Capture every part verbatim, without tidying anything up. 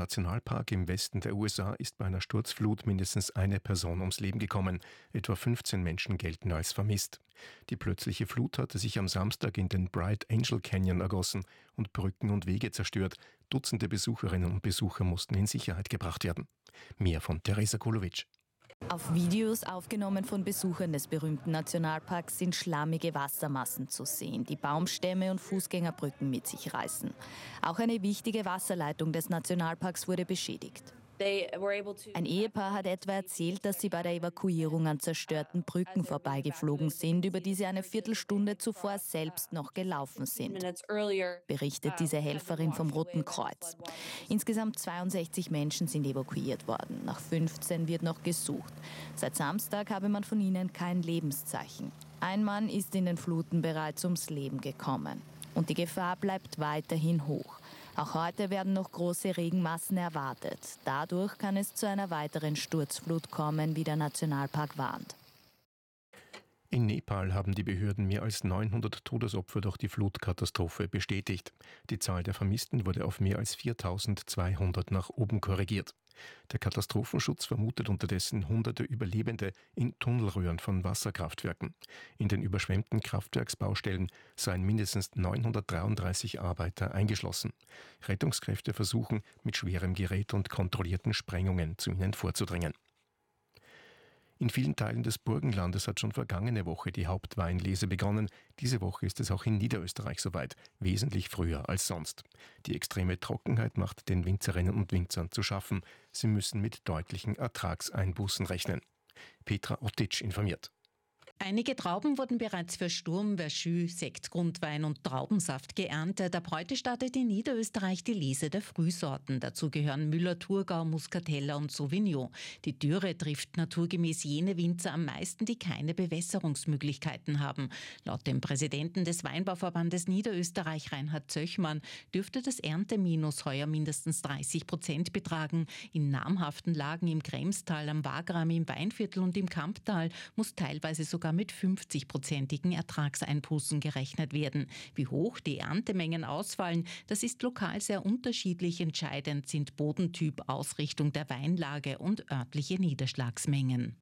Nationalpark im Westen der U S A ist bei einer Sturzflut mindestens eine Person ums Leben gekommen. Etwa fünfzehn Menschen gelten als vermisst. Die plötzliche Flut hatte sich am Samstag in den Bright Angel Canyon ergossen und Brücken und Wege zerstört. Dutzende Besucherinnen und Besucher mussten in Sicherheit gebracht werden. Mehr von Teresa Kulovic. Auf Videos, aufgenommen von Besuchern des berühmten Nationalparks, sind schlammige Wassermassen zu sehen, die Baumstämme und Fußgängerbrücken mit sich reißen. Auch eine wichtige Wasserleitung des Nationalparks wurde beschädigt. Ein Ehepaar hat etwa erzählt, dass sie bei der Evakuierung an zerstörten Brücken vorbeigeflogen sind, über die sie eine Viertelstunde zuvor selbst noch gelaufen sind, berichtet diese Helferin vom Roten Kreuz. Insgesamt zweiundsechzig Menschen sind evakuiert worden. Nach fünfzehn wird noch gesucht. Seit Samstag habe man von ihnen kein Lebenszeichen. Ein Mann ist in den Fluten bereits ums Leben gekommen. Und die Gefahr bleibt weiterhin hoch. Auch heute werden noch große Regenmassen erwartet. Dadurch kann es zu einer weiteren Sturzflut kommen, wie der Nationalpark warnt. In Nepal haben die Behörden mehr als neunhundert Todesopfer durch die Flutkatastrophe bestätigt. Die Zahl der Vermissten wurde auf mehr als viertausendzweihundert nach oben korrigiert. Der Katastrophenschutz vermutet unterdessen hunderte Überlebende in Tunnelröhren von Wasserkraftwerken. In den überschwemmten Kraftwerksbaustellen seien mindestens neunhundertdreiunddreißig Arbeiter eingeschlossen. Rettungskräfte versuchen, mit schwerem Gerät und kontrollierten Sprengungen zu ihnen vorzudringen. In vielen Teilen des Burgenlandes hat schon vergangene Woche die Hauptweinlese begonnen. Diese Woche ist es auch in Niederösterreich soweit, wesentlich früher als sonst. Die extreme Trockenheit macht den Winzerinnen und Winzern zu schaffen. Sie müssen mit deutlichen Ertragseinbußen rechnen. Petra Ottic informiert. Einige Trauben wurden bereits für Sturm, Verschü, Sektgrundwein und Traubensaft geerntet. Ab heute startet in Niederösterreich die Lese der Frühsorten. Dazu gehören Müller-Thurgau, Muscatella und Sauvignon. Die Dürre trifft naturgemäß jene Winzer am meisten, die keine Bewässerungsmöglichkeiten haben. Laut dem Präsidenten des Weinbauverbandes Niederösterreich, Reinhard Zöchmann, dürfte das Ernteminus heuer mindestens dreißig Prozent betragen. In namhaften Lagen im Kremstal, am Wagram, im Weinviertel und im Kamptal muss teilweise sogar mit fünfzig-prozentigen Ertragseinbußen gerechnet werden. Wie hoch die Erntemengen ausfallen, das ist lokal sehr unterschiedlich. Entscheidend sind Bodentyp, Ausrichtung der Weinlage und örtliche Niederschlagsmengen.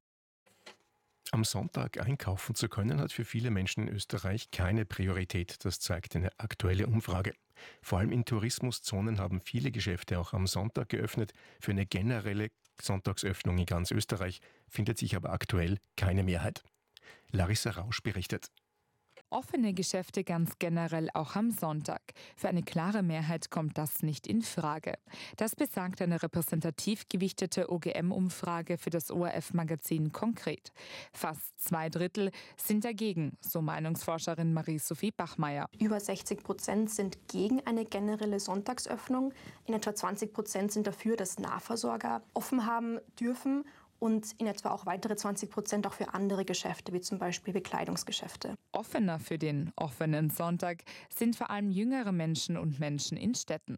Am Sonntag einkaufen zu können, hat für viele Menschen in Österreich keine Priorität. Das zeigt eine aktuelle Umfrage. Vor allem in Tourismuszonen haben viele Geschäfte auch am Sonntag geöffnet. Für eine generelle Sonntagsöffnung in ganz Österreich findet sich aber aktuell keine Mehrheit. Larissa Rausch berichtet. Offene Geschäfte ganz generell auch am Sonntag. Für eine klare Mehrheit kommt das nicht in Frage. Das besagt eine repräsentativ gewichtete O G M-Umfrage für das O R F-Magazin konkret. Fast zwei Drittel sind dagegen, so Meinungsforscherin Marie-Sophie Bachmeier. Über sechzig Prozent sind gegen eine generelle Sonntagsöffnung. In etwa zwanzig Prozent sind dafür, dass Nahversorger offen haben dürfen. Und in etwa auch weitere zwanzig Prozent auch für andere Geschäfte, wie zum Beispiel Bekleidungsgeschäfte. Offener für den offenen Sonntag sind vor allem jüngere Menschen und Menschen in Städten.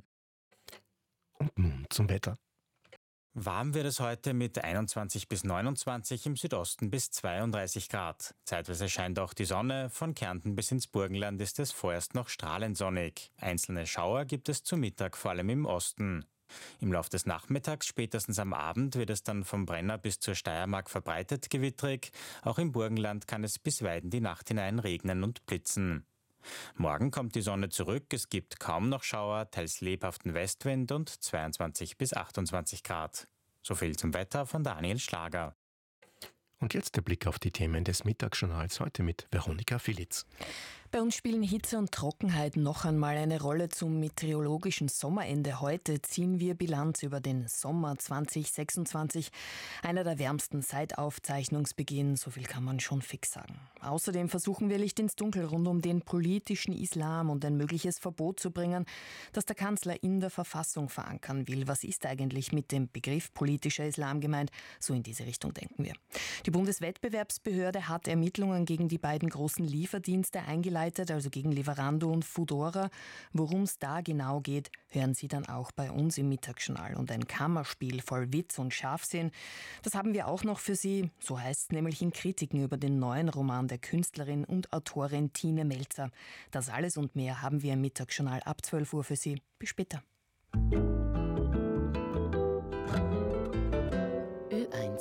Und nun zum Wetter. Warm wird es heute mit einundzwanzig bis neunundzwanzig, im Südosten bis zweiunddreißig Grad. Zeitweise scheint auch die Sonne, von Kärnten bis ins Burgenland ist es vorerst noch strahlend sonnig. Einzelne Schauer gibt es zu Mittag, vor allem im Osten. Im Lauf des Nachmittags, spätestens am Abend, wird es dann vom Brenner bis zur Steiermark verbreitet gewittrig. Auch im Burgenland kann es bis weit in die Nacht hinein regnen und blitzen. Morgen kommt die Sonne zurück, es gibt kaum noch Schauer, teils lebhaften Westwind und zweiundzwanzig bis achtundzwanzig Grad. So viel zum Wetter von Daniel Schlager. Und jetzt der Blick auf die Themen des Mittagsjournals heute mit Veronika Filitz. Bei uns spielen Hitze und Trockenheit noch einmal eine Rolle. Zum meteorologischen Sommerende heute ziehen wir Bilanz über den Sommer zwanzig sechsundzwanzig. Einer der wärmsten seit Aufzeichnungsbeginn, so viel kann man schon fix sagen. Außerdem versuchen wir Licht ins Dunkel rund um den politischen Islam und ein mögliches Verbot zu bringen, das der Kanzler in der Verfassung verankern will. Was ist eigentlich mit dem Begriff politischer Islam gemeint? So in diese Richtung denken wir. Die Bundeswettbewerbsbehörde hat Ermittlungen gegen die beiden großen Lieferdienste eingeleitet, also gegen Lieferando und Foodora. Worum es da genau geht, hören Sie dann auch bei uns im Mittagsjournal. Und ein Kammerspiel voll Witz und Scharfsinn, das haben wir auch noch für Sie. So heißt es nämlich in Kritiken über den neuen Roman der Künstlerin und Autorin Tine Melzer. Das alles und mehr haben wir im Mittagsjournal ab zwölf Uhr für Sie. Bis später.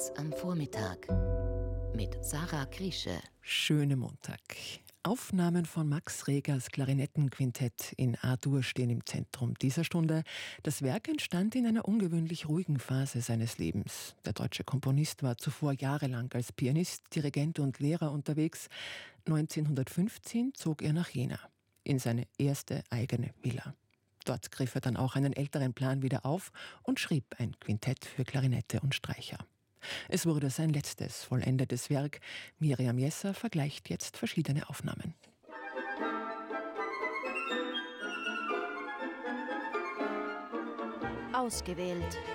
Jazz am Vormittag mit Sarah Kriesche. Schönen Montag. Aufnahmen von Max Regers Klarinettenquintett in A-Dur stehen im Zentrum dieser Stunde. Das Werk entstand in einer ungewöhnlich ruhigen Phase seines Lebens. Der deutsche Komponist war zuvor jahrelang als Pianist, Dirigent und Lehrer unterwegs. neunzehnhundertfünfzehn zog er nach Jena in seine erste eigene Villa. Dort griff er dann auch einen älteren Plan wieder auf und schrieb ein Quintett für Klarinette und Streicher. Es wurde sein letztes vollendetes Werk. Miriam Jesser vergleicht jetzt verschiedene Aufnahmen. Ausgewählt.